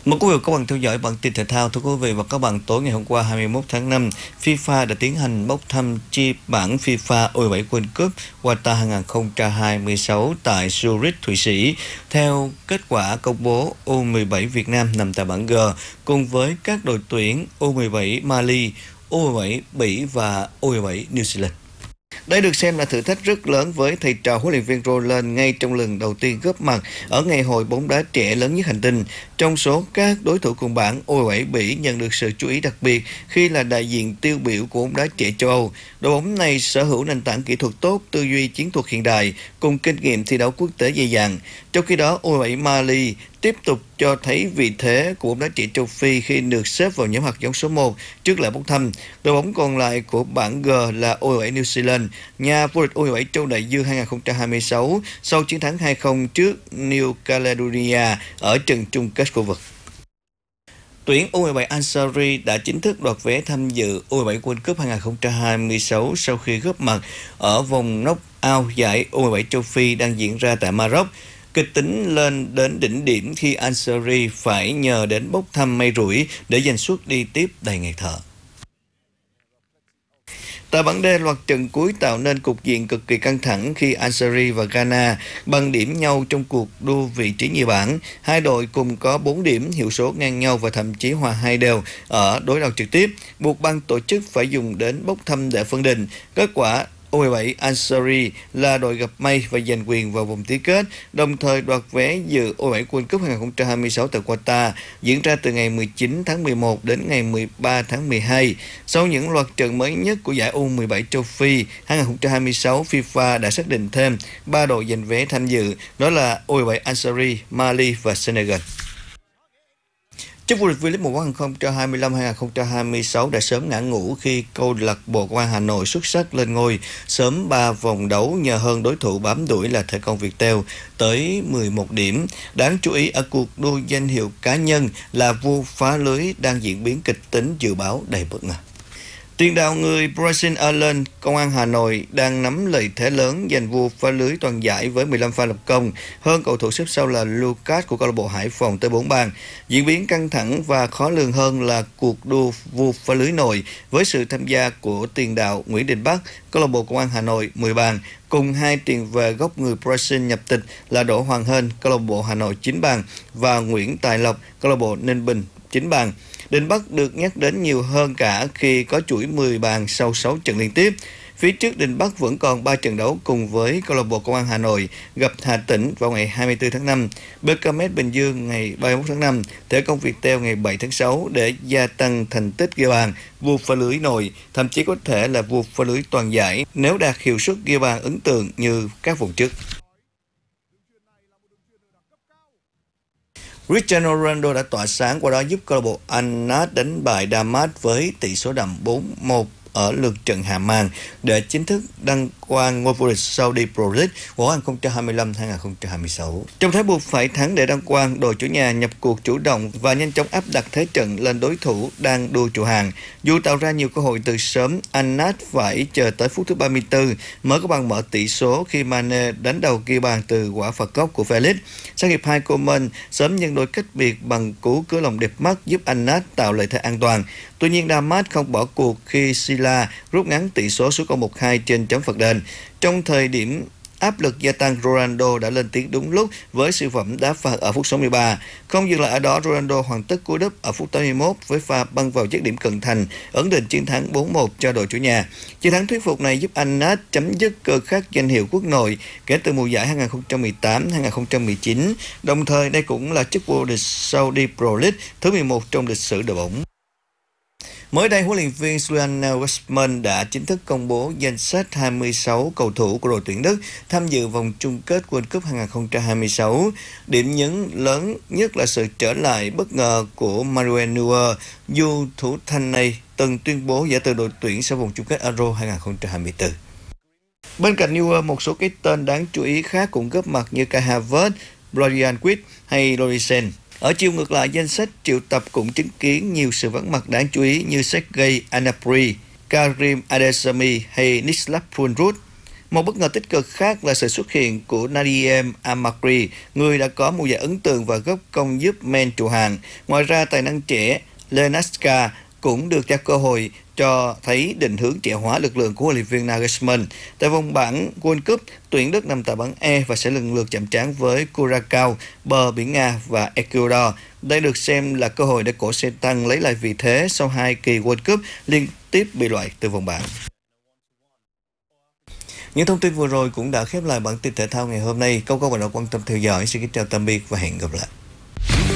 Mời quý vị và các bạn theo dõi bản tin thể thao. Thưa quý vị và các bạn, tối ngày hôm qua 21 tháng 5, FIFA đã tiến hành bốc thăm chi bảng FIFA U17 World Cup Qatar 2026 tại Zurich, Thụy Sĩ. Theo kết quả công bố, U17 Việt Nam nằm tại bảng G cùng với các đội tuyển U17 Mali, U17 Bỉ và U17 New Zealand. Đây được xem là thử thách rất lớn với thầy trò huấn luyện viên Roland ngay trong lần đầu tiên góp mặt ở ngày hội bóng đá trẻ lớn nhất hành tinh. Trong số các đối thủ cùng bảng, U17 Bỉ nhận được sự chú ý đặc biệt khi là đại diện tiêu biểu của bóng đá trẻ châu Âu. Đội bóng này sở hữu nền tảng kỹ thuật tốt, tư duy chiến thuật hiện đại cùng kinh nghiệm thi đấu quốc tế dày dặn. Trong khi đó, U17 Mali tiếp tục cho thấy vị thế của bóng đá trẻ châu Phi khi được xếp vào nhóm hạt giống số 1 trước lễ bốc thăm. Đội bóng còn lại của bảng G là U17 New Zealand, nhà vô địch U17 châu Đại Dương 2026 sau chiến thắng 2-0 trước New Caledonia ở trận chung kết khu vực. Tuyển U17 Ansari đã chính thức đoạt vé tham dự U17 World Cup 2026 sau khi góp mặt ở vòng knock-out giải U17 châu Phi đang diễn ra tại Maroc. Kịch tính lên đến đỉnh điểm khi Ansari phải nhờ đến bốc thăm may rủi để giành suất đi tiếp đầy ngày thở. Tại bảng D, loạt trận cuối tạo nên cục diện cực kỳ căng thẳng khi Ansari và Ghana bằng điểm nhau trong cuộc đua vị trí nhì bảng. Hai đội cùng có 4 điểm, hiệu số ngang nhau và thậm chí hòa 2 đều ở đối đầu trực tiếp, buộc ban tổ chức phải dùng đến bốc thăm để phân định. Kết quả, U17 Ansari là đội gặp may và giành quyền vào vòng tứ kết, đồng thời đoạt vé dự U17 World Cup 2026 tại Qatar, diễn ra từ ngày 19 tháng 11 đến ngày 13 tháng 12. Sau những loạt trận mới nhất của giải U17 châu Phi 2026, FIFA đã xác định thêm 3 đội giành vé tham dự, đó là U17 Ansari, Mali và Senegal. Chức vô địch V-League 1 2025-2026 đã sớm ngã ngũ khi câu lạc bộ Công an Hà Nội xuất sắc lên ngôi sớm 3 vòng đấu nhờ hơn đối thủ bám đuổi là Thể Công Viettel tới 11 điểm. Đáng chú ý ở cuộc đua danh hiệu cá nhân là vua phá lưới đang diễn biến kịch tính dự báo đầy bất ngờ. Tiền đạo người Brazil Alan, Công an Hà Nội đang nắm lợi thế lớn giành vua phá lưới toàn giải với 15 pha lập công, hơn cầu thủ xếp sau là Lucas của câu lạc bộ Hải Phòng tới 4 bàn. Diễn biến căng thẳng và khó lường hơn là cuộc đua vua phá lưới nội với sự tham gia của tiền đạo Nguyễn Đình Bắc, câu lạc bộ Công an Hà Nội 10 bàn, cùng hai tiền vệ gốc người Brazil nhập tịch là Đỗ Hoàng Hên, câu lạc bộ Hà Nội 9 bàn và Nguyễn Tài Lộc, câu lạc bộ Ninh Bình 9 bàn. Đình Bắc được nhắc đến nhiều hơn cả khi có chuỗi 10 bàn sau 6 trận liên tiếp. Phía trước Đình Bắc vẫn còn 3 trận đấu cùng với câu lạc bộ Công an Hà Nội gặp Hà Tĩnh vào ngày 24 tháng 5, BKMS Bình Dương ngày 31 tháng 5, Thể Công Viettel ngày 7 tháng 6 để gia tăng thành tích ghi bàn, vua phá lưới nội, thậm chí có thể là vua phá lưới toàn giải nếu đạt hiệu suất ghi bàn ấn tượng như các vòng trước. Cristiano Ronaldo đã tỏa sáng, qua đó giúp câu lạc bộ Al-Nassr đánh bại Damas với tỷ số đậm 4-1 ở lượt trận hạ màn để chính thức đăng quang ngôi vô địch Saudi Pro League 2025-2026. Trong thế buộc phải thắng để đăng quang, đội chủ nhà nhập cuộc chủ động và nhanh chóng áp đặt thế trận lên đối thủ đang đua trụ hạng. Dù tạo ra nhiều cơ hội từ sớm, Al-Nassr phải chờ tới phút thứ 34 mới có bàn mở tỷ số khi Mane đánh đầu ghi bàn từ quả phạt góc của Felix. Sang hiệp 2, Coman sớm nhân đôi cách biệt bằng cú cửa lồng đẹp mắt giúp Al-Nassr tạo lợi thế an toàn. Tuy nhiên, Damas không bỏ cuộc khi Silla rút ngắn tỷ số xuống còn 1-2 trên chấm phạt đền. Trong thời điểm áp lực gia tăng, Ronaldo đã lên tiếng đúng lúc với siêu phẩm đá phạt ở phút 63. Không dừng lại ở đó, Ronaldo hoàn tất cú đúp ở phút 81 với pha băng vào dứt điểm cận thành, ấn định chiến thắng 4-1 cho đội chủ nhà. Chiến thắng thuyết phục này giúp Al-Nassr chấm dứt cơ khắc danh hiệu quốc nội kể từ mùa giải 2018-2019. Đồng thời, đây cũng là chức vô địch Saudi Pro League thứ 11 trong lịch sử đội bóng. Mới đây, huấn luyện viên Julian Nagelsmann đã chính thức công bố danh sách 26 cầu thủ của đội tuyển Đức tham dự vòng chung kết World Cup 2026. Điểm nhấn lớn nhất là sự trở lại bất ngờ của Manuel Neuer, dù thủ thành này từng tuyên bố giải từ đội tuyển sau vòng chung kết Euro 2024. Bên cạnh Neuer, một số cái tên đáng chú ý khác cũng góp mặt như Kai Havertz, Florian Wirtz hay Llorisen. Ở chiều ngược lại, danh sách triệu tập cũng chứng kiến nhiều sự vắng mặt đáng chú ý như Sergei Gnabry, Karim Adeyemi hay Nicolas Füllkrug. Một bất ngờ tích cực khác là sự xuất hiện của Nadiem Amakri, người đã có mùa giải ấn tượng và góp công giúp Men trụ hạng. Ngoài ra, tài năng trẻ Lenasca cũng được trao cơ hội cho thấy định hướng trẻ hóa lực lượng của huấn luyện viên Nagelsmann. Tại vòng bảng World Cup, tuyển Đức nằm tại bảng E và sẽ lần lượt chạm trán với Curacao, bờ biển Nga và Ecuador. Đây được xem là cơ hội để cổ xe tăng lấy lại vị thế sau 2 kỳ World Cup liên tiếp bị loại từ vòng bảng. Những thông tin vừa rồi cũng đã khép lại bản tin thể thao ngày hôm nay. Câu các bạn đã quan tâm theo dõi. Xin kính chào tạm biệt và hẹn gặp lại.